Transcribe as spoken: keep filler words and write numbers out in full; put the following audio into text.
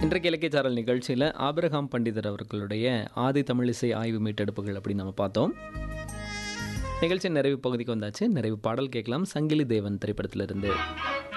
இன்றைக்கு இலக்கியச்சாரல் நிகழ்ச்சியில் ஆபிரகாம் பண்டிதர் அவர்களுடைய ஆதி தமிழிசை ஆய்வு மீட்டெடுப்புகள் அப்படின்னு நம்ம பார்த்தோம். நிகழ்ச்சி நிறைவு பகுதிக்கு வந்தாச்சு. நிறைவு பாடல் கேட்கலாம். சங்கிலி தேவன் திரைப்படத்திலிருந்து.